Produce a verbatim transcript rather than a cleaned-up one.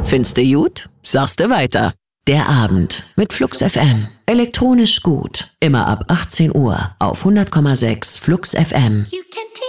Findste gut? Sagste weiter. Der Abend mit Flux F M. Elektronisch gut. Immer ab achtzehn Uhr auf hundert Komma sechs Flux F M. You can